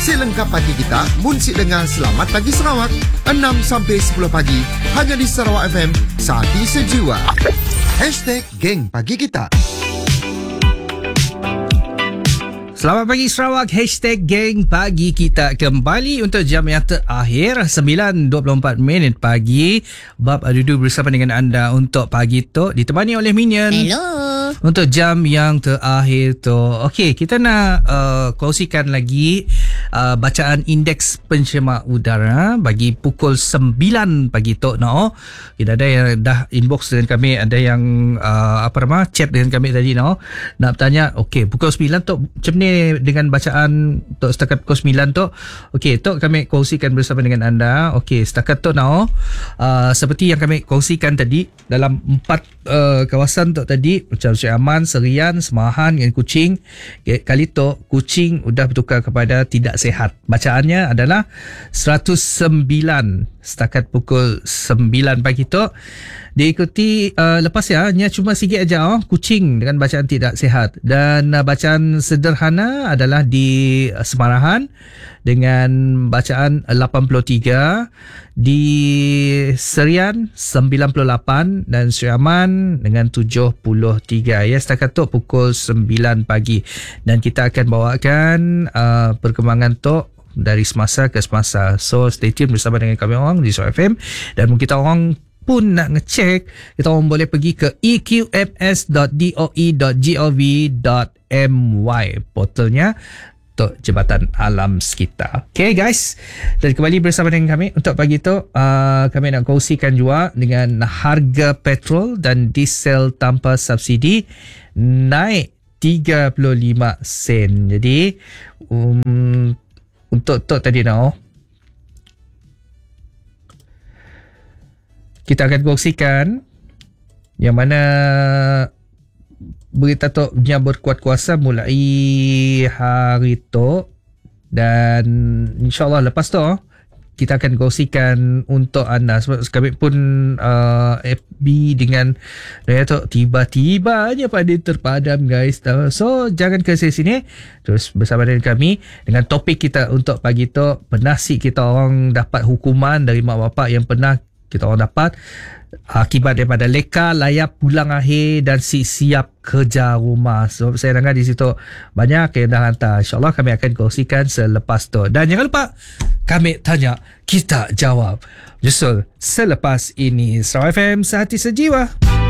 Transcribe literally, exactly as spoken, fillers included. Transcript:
Si lengkap pagi kita, mun si dengar Selamat Pagi Sarawak, enam sampai sepuluh pagi, hanya di Sarawak F M, Sati Sejiwa. Hashtag Geng Pagi Kita. Selamat pagi Sarawak, hashtag Geng Pagi Kita kembali untuk jam yang terakhir sembilan dua puluh empat minit pagi. Bab Adudu bersama dengan anda untuk pagi tu, ditemani oleh Minion. Hello. Untuk jam yang terakhir tu, okey, kita nak uh, kongsikan lagi uh, bacaan indeks pencemar udara bagi pukul sembilan pagi tu. No, kita ada yang dah inbox dengan kami, ada yang uh, apa nama chat dengan kami tadi. No, nak bertanya, okey, pukul sembilan tu macam ni dengan bacaan tu setakat pukul sembilan tu. Okey, tu kami kongsikan bersama dengan anda. Okey, setakat tu no, uh, seperti yang kami kongsikan tadi dalam empat uh, kawasan tu tadi, macam Syekh Aman, Serian, Semahan dengan Kuching. Kali tu Kuching sudah bertukar kepada tidak sihat. Bacaannya adalah seratus sembilan setakat pukul sembilan pagi tu. Diikuti uh, lepas ya, hanya cuma sikit aja oh, Kuching dengan bacaan tidak sihat. Dan uh, bacaan sederhana adalah di uh, Semarahan dengan bacaan lapan puluh tiga, di Serian sembilan puluh lapan dan Syekh Aman dengan tujuh puluh tiga. Ya, setakat tu pukul sembilan pagi. Dan kita akan bawakan uh, perkembangan tu dari semasa ke semasa. So stay tune bersama dengan kami orang di Sarawak F M. Dan mungkin kita orang pun nak ngecek, kita orang boleh pergi ke e q f s dot d o e dot gov dot m y, portalnya untuk Jabatan Alam Sekitar. Okay guys, dan kembali bersama dengan kami untuk pagi tu, uh, kami nak kongsikan juga dengan harga petrol dan diesel tanpa subsidi naik tiga puluh lima sen. Jadi um, untuk tu tadi now, kita akan kongsikan yang mana berita tu yang berkuat kuasa mulai hari tu, dan insyaAllah lepas tu kita akan kongsikan untuk anda. Sebab kami pun uh, F B dengan dia tu tiba-tiba aja pada terpadam guys. So jangan ke sini, terus bersama dengan kami dengan topik kita untuk pagi tu. Pernah si kita orang dapat hukuman dari mak bapak yang pernah kita orang dapat akibat daripada leka layak pulang akhir dan siap kerja rumah. So saya dengar di situ banyak yang dah hantar. InsyaAllah kami akan kongsikan selepas tu. Dan jangan lupa, kami tanya, kita jawab. Justru selepas ini. Sarawak F M, Sehati Sejiwa.